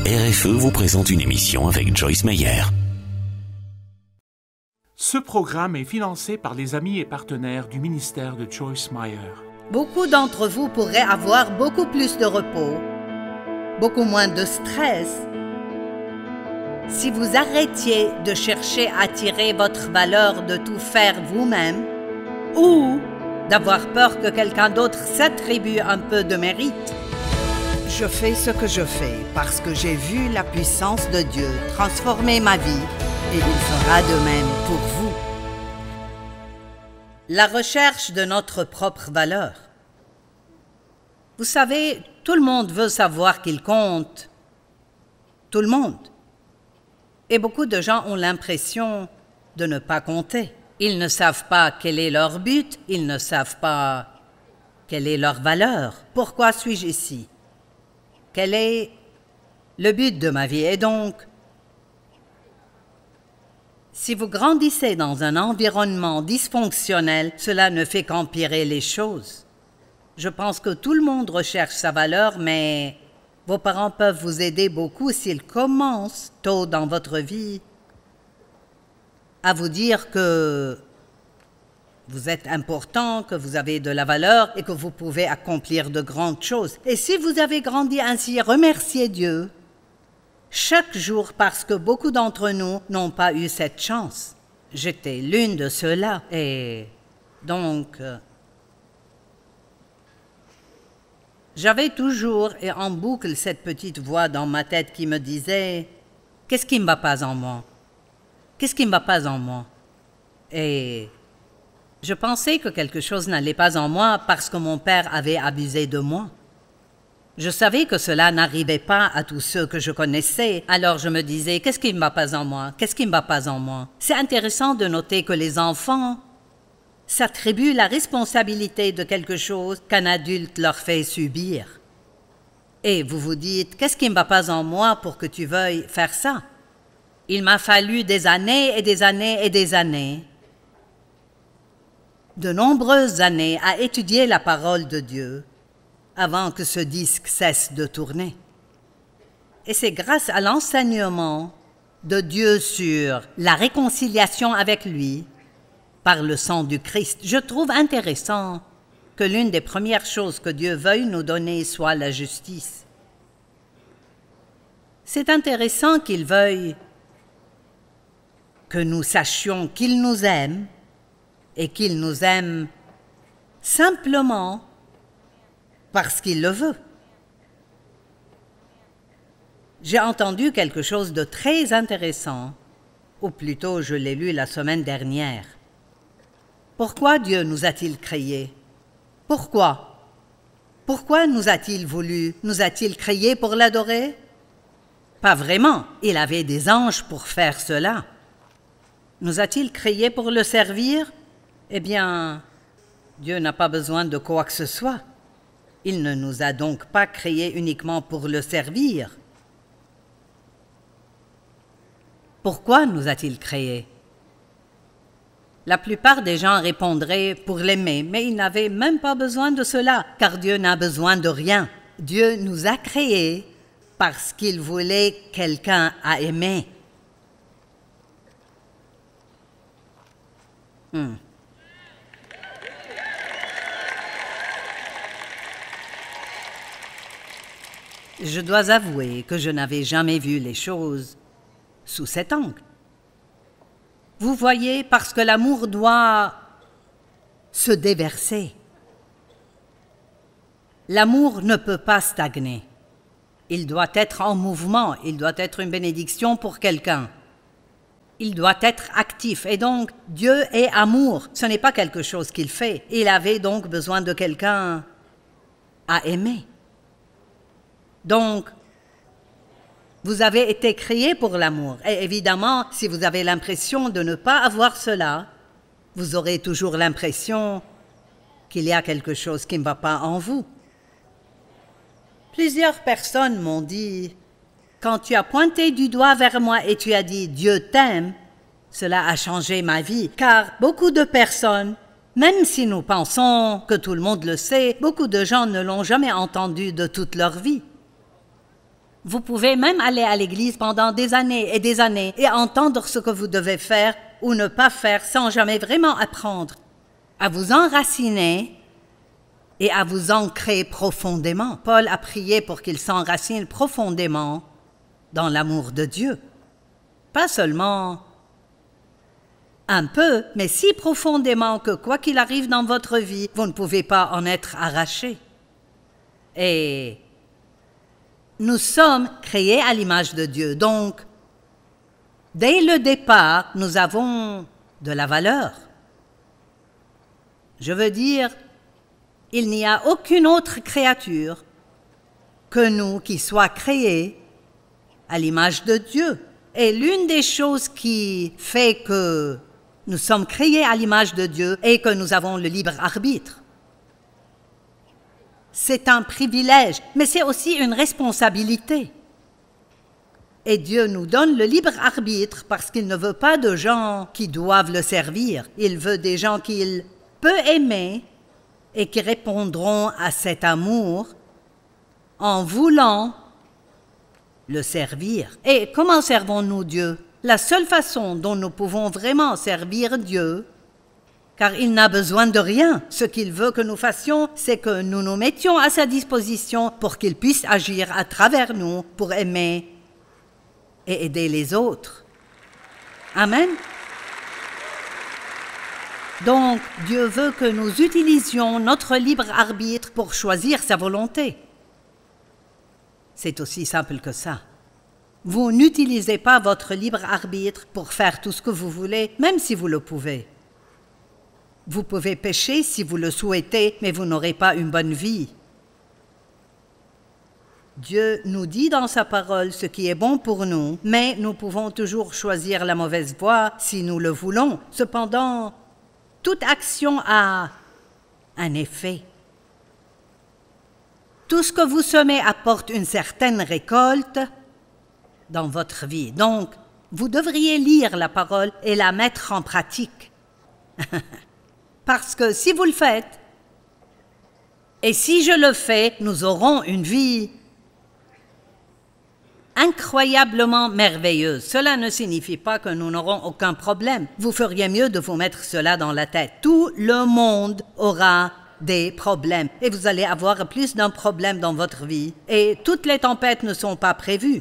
RFE vous présente une émission avec Joyce Meyer. Ce programme est financé par les amis et partenaires du ministère de Joyce Meyer. Beaucoup d'entre vous pourraient avoir beaucoup plus de repos, beaucoup moins de stress, si vous arrêtiez de chercher à tirer votre valeur de tout faire vous-même ou d'avoir peur que quelqu'un d'autre s'attribue un peu de mérite. Je fais ce que je fais parce que j'ai vu la puissance de Dieu transformer ma vie et il fera de même pour vous. La recherche de notre propre valeur. Vous savez, tout le monde veut savoir qu'il compte. Tout le monde. Et beaucoup de gens ont l'impression de ne pas compter. Ils ne savent pas quel est leur but, ils ne savent pas quelle est leur valeur. Pourquoi suis-je ici? Quel est le but de ma vie? Et donc, si vous grandissez dans un environnement dysfonctionnel, cela ne fait qu'empirer les choses. Je pense que tout le monde recherche sa valeur, mais vos parents peuvent vous aider beaucoup s'ils commencent tôt dans votre vie à vous dire que vous êtes important, que vous avez de la valeur et que vous pouvez accomplir de grandes choses. Et si vous avez grandi ainsi, remerciez Dieu chaque jour parce que beaucoup d'entre nous n'ont pas eu cette chance. J'étais l'une de ceux-là. Et donc, j'avais toujours et en boucle cette petite voix dans ma tête qui me disait « Qu'est-ce qui ne va pas en moi? Qu'est-ce qui ne va pas en moi? » Et je pensais que quelque chose n'allait pas en moi parce que mon père avait abusé de moi. Je savais que cela n'arrivait pas à tous ceux que je connaissais, alors je me disais « Qu'est-ce qui ne va pas en moi? Qu'est-ce qui ne va pas en moi? » C'est intéressant de noter que les enfants s'attribuent la responsabilité de quelque chose qu'un adulte leur fait subir. Et vous vous dites « Qu'est-ce qui ne va pas en moi pour que tu veuilles faire ça? » Il m'a fallu des années et des années et des années, de nombreuses années à étudier la parole de Dieu avant que ce disque cesse de tourner. Et c'est grâce à l'enseignement de Dieu sur la réconciliation avec lui par le sang du Christ. Je trouve intéressant que l'une des premières choses que Dieu veuille nous donner soit la justice. C'est intéressant qu'il veuille que nous sachions qu'il nous aime et qu'il nous aime simplement parce qu'il le veut. J'ai entendu quelque chose de très intéressant, ou plutôt je l'ai lu la semaine dernière. Pourquoi Dieu nous a-t-il créés? Pourquoi? Pourquoi nous a-t-il voulu? Nous a-t-il créés pour l'adorer? Pas vraiment, il avait des anges pour faire cela. Nous a-t-il créés pour le servir? Eh bien, Dieu n'a pas besoin de quoi que ce soit. Il ne nous a donc pas créés uniquement pour le servir. Pourquoi nous a-t-il créés? La plupart des gens répondraient pour l'aimer, mais ils n'avaient même pas besoin de cela, car Dieu n'a besoin de rien. Dieu nous a créés parce qu'il voulait quelqu'un à aimer. Je dois avouer que je n'avais jamais vu les choses sous cet angle. Vous voyez, parce que l'amour doit se déverser. L'amour ne peut pas stagner. Il doit être en mouvement, il doit être une bénédiction pour quelqu'un. Il doit être actif. Et donc, Dieu est amour. Ce n'est pas quelque chose qu'il fait. Il avait donc besoin de quelqu'un à aimer. Donc, vous avez été créés pour l'amour. Et évidemment, si vous avez l'impression de ne pas avoir cela, vous aurez toujours l'impression qu'il y a quelque chose qui ne va pas en vous. Plusieurs personnes m'ont dit, quand tu as pointé du doigt vers moi et tu as dit « Dieu t'aime », cela a changé ma vie, car beaucoup de personnes, même si nous pensons que tout le monde le sait, beaucoup de gens ne l'ont jamais entendu de toute leur vie. Vous pouvez même aller à l'église pendant des années et entendre ce que vous devez faire ou ne pas faire sans jamais vraiment apprendre à vous enraciner et à vous ancrer profondément. Paul a prié pour qu'il s'enracine profondément dans l'amour de Dieu. Pas seulement un peu, mais si profondément que quoi qu'il arrive dans votre vie, vous ne pouvez pas en être arraché. Et nous sommes créés à l'image de Dieu, donc dès le départ, nous avons de la valeur. Je veux dire, il n'y a aucune autre créature que nous qui soit créée à l'image de Dieu. Et l'une des choses qui fait que nous sommes créés à l'image de Dieu et que nous avons le libre arbitre. C'est un privilège, mais c'est aussi une responsabilité. Et Dieu nous donne le libre arbitre parce qu'il ne veut pas de gens qui doivent le servir. Il veut des gens qu'il peut aimer et qui répondront à cet amour en voulant le servir. Et comment servons-nous Dieu? La seule façon dont nous pouvons vraiment servir Dieu, car il n'a besoin de rien. Ce qu'il veut que nous fassions, c'est que nous nous mettions à sa disposition pour qu'il puisse agir à travers nous pour aimer et aider les autres. Amen. Donc, Dieu veut que nous utilisions notre libre arbitre pour choisir sa volonté. C'est aussi simple que ça. Vous n'utilisez pas votre libre arbitre pour faire tout ce que vous voulez, même si vous le pouvez. Vous pouvez pécher si vous le souhaitez, mais vous n'aurez pas une bonne vie. Dieu nous dit dans sa parole ce qui est bon pour nous, mais nous pouvons toujours choisir la mauvaise voie si nous le voulons. Cependant, toute action a un effet. Tout ce que vous semez apporte une certaine récolte dans votre vie. Donc, vous devriez lire la parole et la mettre en pratique. Parce que si vous le faites, et si je le fais, nous aurons une vie incroyablement merveilleuse. Cela ne signifie pas que nous n'aurons aucun problème. Vous feriez mieux de vous mettre cela dans la tête. Tout le monde aura des problèmes et vous allez avoir plus d'un problème dans votre vie. Et toutes les tempêtes ne sont pas prévues.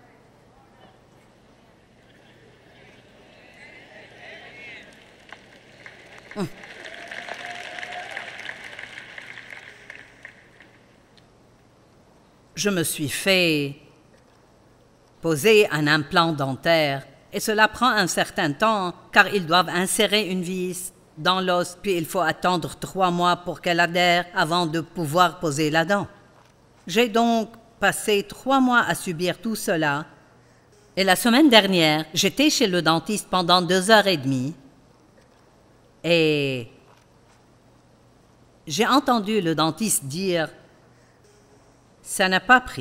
Je me suis fait poser un implant dentaire et cela prend un certain temps car ils doivent insérer une vis dans l'os puis il faut attendre 3 mois pour qu'elle adhère avant de pouvoir poser la dent. J'ai donc passé 3 mois à subir tout cela et la semaine dernière, j'étais chez le dentiste pendant 2h30 et j'ai entendu le dentiste dire « ça n'a pas pris ».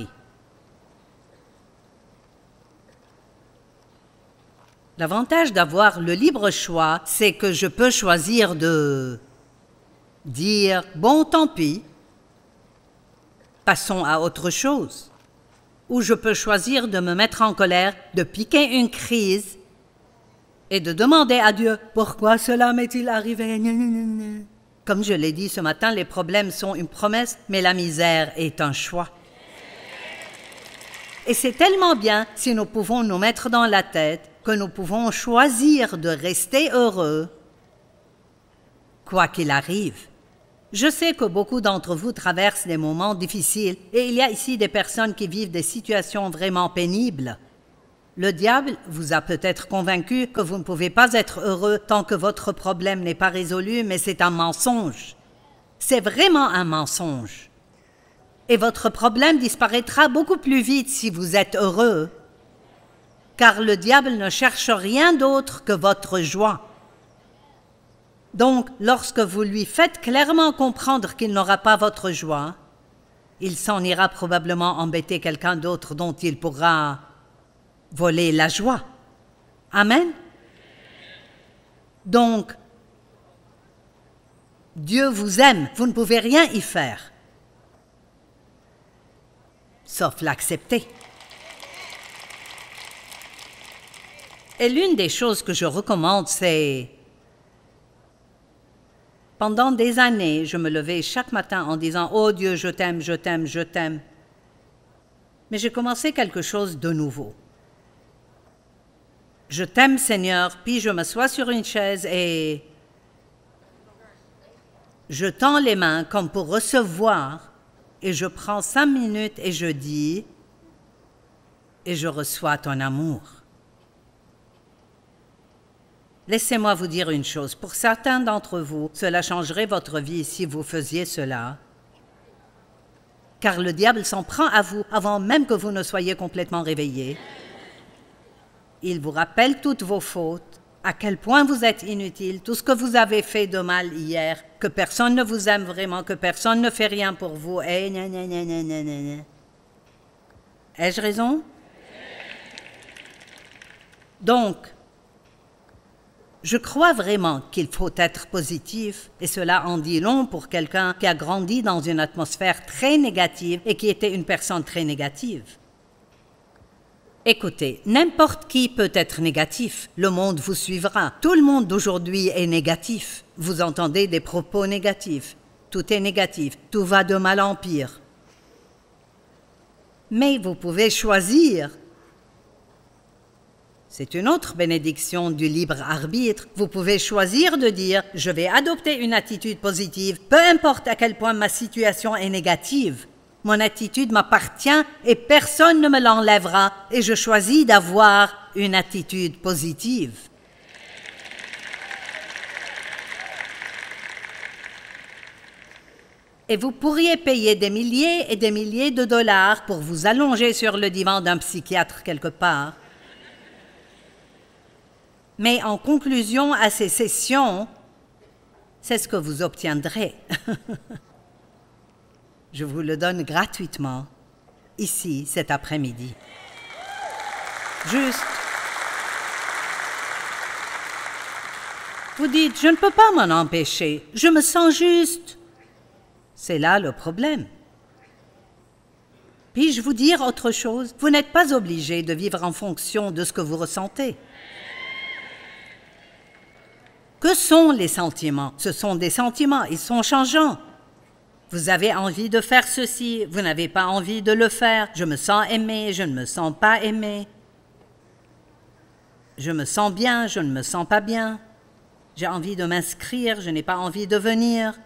L'avantage d'avoir le libre choix, c'est que je peux choisir de dire « bon, tant pis, passons à autre chose ». Ou je peux choisir de me mettre en colère, de piquer une crise et de demander à Dieu « pourquoi cela m'est-il arrivé ?» Comme je l'ai dit ce matin, les problèmes sont une promesse, mais la misère est un choix. Et c'est tellement bien si nous pouvons nous mettre dans la tête que nous pouvons choisir de rester heureux, quoi qu'il arrive. Je sais que beaucoup d'entre vous traversent des moments difficiles et il y a ici des personnes qui vivent des situations vraiment pénibles. Le diable vous a peut-être convaincu que vous ne pouvez pas être heureux tant que votre problème n'est pas résolu, mais c'est un mensonge. C'est vraiment un mensonge. Et votre problème disparaîtra beaucoup plus vite si vous êtes heureux, car le diable ne cherche rien d'autre que votre joie. Donc, lorsque vous lui faites clairement comprendre qu'il n'aura pas votre joie, il s'en ira probablement embêter quelqu'un d'autre dont il pourra voler la joie. Amen. Donc, Dieu vous aime, vous ne pouvez rien y faire, sauf l'accepter. Et l'une des choses que je recommande, c'est... Pendant des années, je me levais chaque matin en disant « Oh Dieu, je t'aime, je t'aime, je t'aime ». Mais j'ai commencé quelque chose de nouveau. Je t'aime Seigneur, puis je m'assois sur une chaise et je tends les mains comme pour recevoir et je prends 5 minutes et je dis et je reçois ton amour. Laissez-moi vous dire une chose, pour certains d'entre vous, cela changerait votre vie si vous faisiez cela, car le diable s'en prend à vous avant même que vous ne soyez complètement réveillés. Il vous rappelle toutes vos fautes, à quel point vous êtes inutile, tout ce que vous avez fait de mal hier, que personne ne vous aime vraiment, que personne ne fait rien pour vous, et gna gna gna gna gna gna. Ai-je raison? Donc, je crois vraiment qu'il faut être positif, et cela en dit long pour quelqu'un qui a grandi dans une atmosphère très négative et qui était une personne très négative. Écoutez, n'importe qui peut être négatif, le monde vous suivra. Tout le monde d'aujourd'hui est négatif. Vous entendez des propos négatifs. Tout est négatif, tout va de mal en pire. Mais vous pouvez choisir. C'est une autre bénédiction du libre arbitre. Vous pouvez choisir de dire « Je vais adopter une attitude positive, peu importe à quel point ma situation est négative. Mon attitude m'appartient et personne ne me l'enlèvera et je choisis d'avoir une attitude positive. » Et vous pourriez payer des milliers et des milliers de dollars pour vous allonger sur le divan d'un psychiatre quelque part. Mais en conclusion à ces sessions, c'est ce que vous obtiendrez. Je vous le donne gratuitement, ici, cet après-midi. Juste. Vous dites, je ne peux pas m'en empêcher, je me sens juste. C'est là le problème. Puis-je vous dire autre chose? Vous n'êtes pas obligé de vivre en fonction de ce que vous ressentez. Que sont les sentiments? Ce sont des sentiments, ils sont changeants. Vous avez envie de faire ceci, vous n'avez pas envie de le faire. Je me sens aimé, je ne me sens pas aimé. Je me sens bien, je ne me sens pas bien. J'ai envie de m'inscrire, je n'ai pas envie de venir.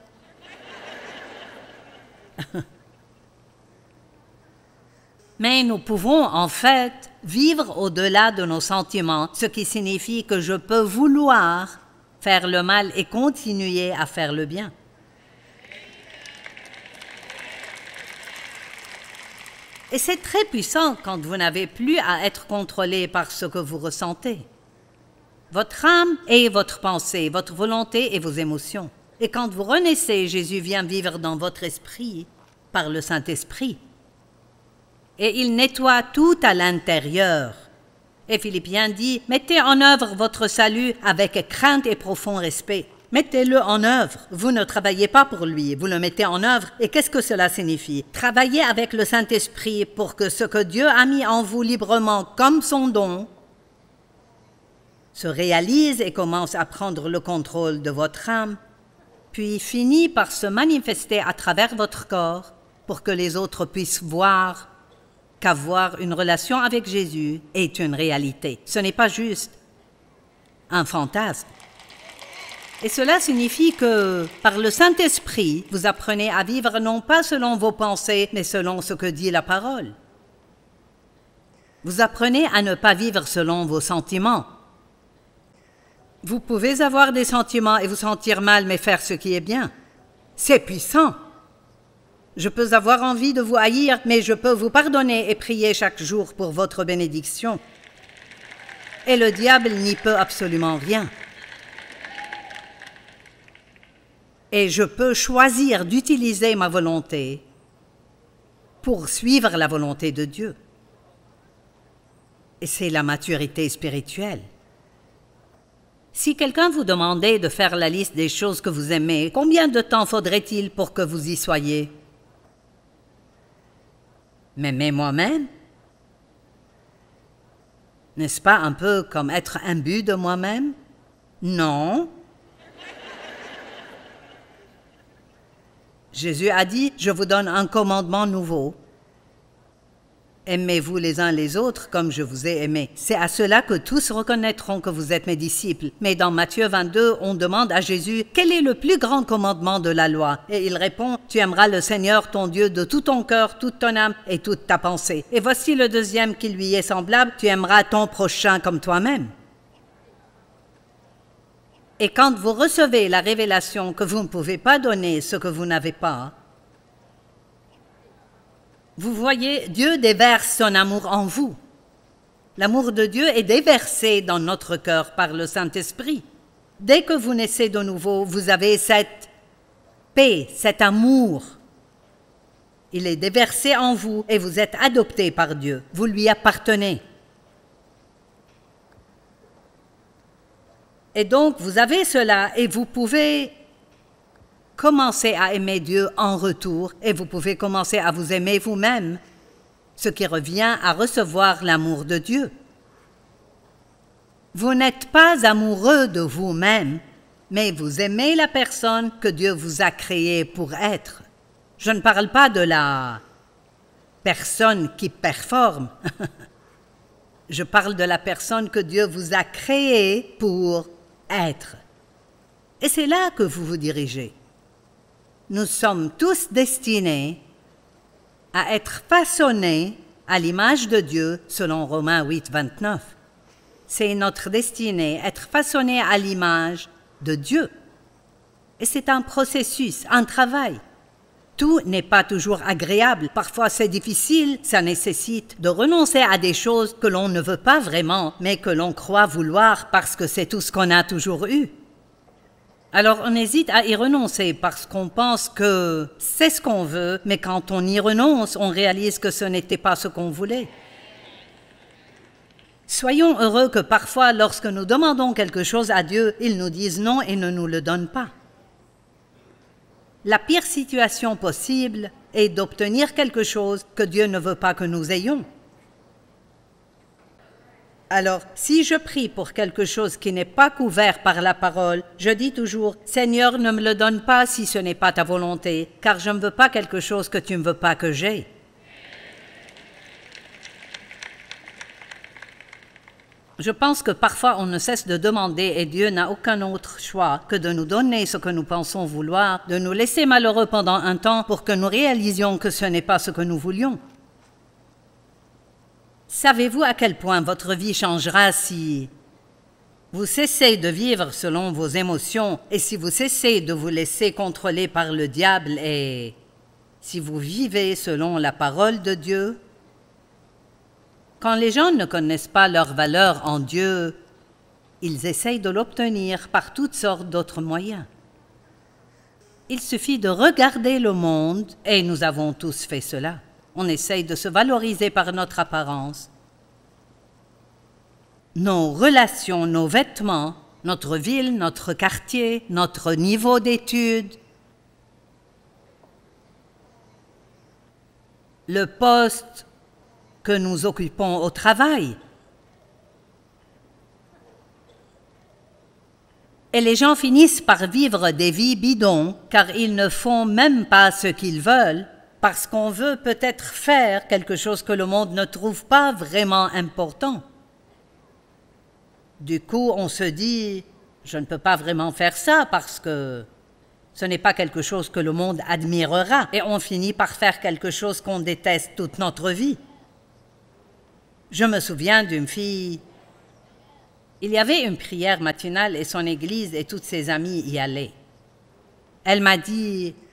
Mais nous pouvons en fait vivre au-delà de nos sentiments, ce qui signifie que je peux vouloir faire le mal et continuer à faire le bien. Et c'est très puissant quand vous n'avez plus à être contrôlé par ce que vous ressentez. Votre âme est votre pensée, votre volonté et vos émotions. Et quand vous renaissez, Jésus vient vivre dans votre esprit par le Saint-Esprit. Et il nettoie tout à l'intérieur. Et Philippiens dit, mettez en œuvre votre salut avec crainte et profond respect. Mettez-le en œuvre. Vous ne travaillez pas pour lui, vous le mettez en œuvre. Et qu'est-ce que cela signifie? Travaillez avec le Saint-Esprit pour que ce que Dieu a mis en vous librement comme son don se réalise et commence à prendre le contrôle de votre âme, puis finit par se manifester à travers votre corps pour que les autres puissent voir qu'avoir une relation avec Jésus est une réalité. Ce n'est pas juste un fantasme. Et cela signifie que, par le Saint-Esprit, vous apprenez à vivre non pas selon vos pensées, mais selon ce que dit la parole. Vous apprenez à ne pas vivre selon vos sentiments. Vous pouvez avoir des sentiments et vous sentir mal, mais faire ce qui est bien. C'est puissant. Je peux avoir envie de vous haïr, mais je peux vous pardonner et prier chaque jour pour votre bénédiction. Et le diable n'y peut absolument rien. Et je peux choisir d'utiliser ma volonté pour suivre la volonté de Dieu. Et c'est la maturité spirituelle. Si quelqu'un vous demandait de faire la liste des choses que vous aimez, combien de temps faudrait-il pour que vous y soyez? M'aimer moi-même? N'est-ce pas un peu comme être imbu de moi-même? Non. Jésus a dit, je vous donne un commandement nouveau. Aimez-vous les uns les autres comme je vous ai aimé. C'est à cela que tous reconnaîtront que vous êtes mes disciples. Mais dans Matthieu 22, on demande à Jésus, quel est le plus grand commandement de la loi? Et il répond, tu aimeras le Seigneur ton Dieu de tout ton cœur, toute ton âme et toute ta pensée. Et voici le deuxième qui lui est semblable, tu aimeras ton prochain comme toi-même. Et quand vous recevez la révélation que vous ne pouvez pas donner ce que vous n'avez pas, vous voyez, Dieu déverse son amour en vous. L'amour de Dieu est déversé dans notre cœur par le Saint-Esprit. Dès que vous naissez de nouveau, vous avez cette paix, cet amour. Il est déversé en vous et vous êtes adopté par Dieu. Vous lui appartenez. Et donc, vous avez cela et vous pouvez commencez à aimer Dieu en retour et vous pouvez commencer à vous aimer vous-même, ce qui revient à recevoir l'amour de Dieu. Vous n'êtes pas amoureux de vous-même, mais vous aimez la personne que Dieu vous a créée pour être. Je ne parle pas de la personne qui performe. Je parle de la personne que Dieu vous a créée pour être. Et c'est là que vous vous dirigez. Nous sommes tous destinés à être façonnés à l'image de Dieu selon Romains 8, 29. C'est notre destinée, être façonnés à l'image de Dieu. Et c'est un processus, un travail. Tout n'est pas toujours agréable. Parfois c'est difficile, ça nécessite de renoncer à des choses que l'on ne veut pas vraiment, mais que l'on croit vouloir parce que c'est tout ce qu'on a toujours eu. Alors on hésite à y renoncer parce qu'on pense que c'est ce qu'on veut, mais quand on y renonce, on réalise que ce n'était pas ce qu'on voulait. Soyons heureux que parfois, lorsque nous demandons quelque chose à Dieu, il nous dise non et ne nous le donne pas. La pire situation possible est d'obtenir quelque chose que Dieu ne veut pas que nous ayons. Alors, si je prie pour quelque chose qui n'est pas couvert par la parole, je dis toujours, « Seigneur, ne me le donne pas si ce n'est pas ta volonté, car je ne veux pas quelque chose que tu ne veux pas que j'aie. » Je pense que parfois on ne cesse de demander et Dieu n'a aucun autre choix que de nous donner ce que nous pensons vouloir, de nous laisser malheureux pendant un temps pour que nous réalisions que ce n'est pas ce que nous voulions. Savez-vous à quel point votre vie changera si vous cessez de vivre selon vos émotions et si vous cessez de vous laisser contrôler par le diable et si vous vivez selon la parole de Dieu? Quand les gens ne connaissent pas leur valeur en Dieu, ils essayent de l'obtenir par toutes sortes d'autres moyens. Il suffit de regarder le monde, et nous avons tous fait cela. On essaye de se valoriser par notre apparence. Nos relations, nos vêtements, notre ville, notre quartier, notre niveau d'études, le poste que nous occupons au travail. Et les gens finissent par vivre des vies bidons car ils ne font même pas ce qu'ils veulent parce qu'on veut peut-être faire quelque chose que le monde ne trouve pas vraiment important. Du coup, on se dit, je ne peux pas vraiment faire ça parce que ce n'est pas quelque chose que le monde admirera et on finit par faire quelque chose qu'on déteste toute notre vie. Je me souviens d'une fille. Il y avait une prière matinale et son église et toutes ses amies y allaient. Elle m'a dit,